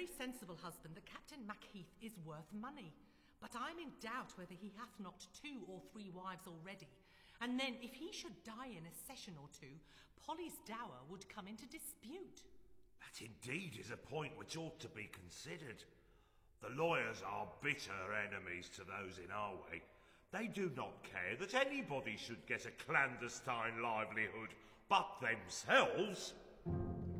very sensible husband that Captain Macheath is worth money. But I'm in doubt whether he hath not 2 or 3 wives already. And then, if he should die in a session or 2, Polly's dower would come into dispute. That indeed is a point which ought to be considered. The lawyers are bitter enemies to those in our way. They do not care that anybody should get a clandestine livelihood but themselves.